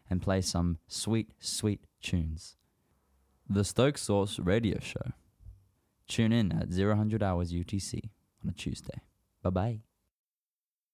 and play some sweet, sweet tunes. The Stoke Source Radio Show. Tune in at 0000 hours UTC on a Tuesday. Bye-bye.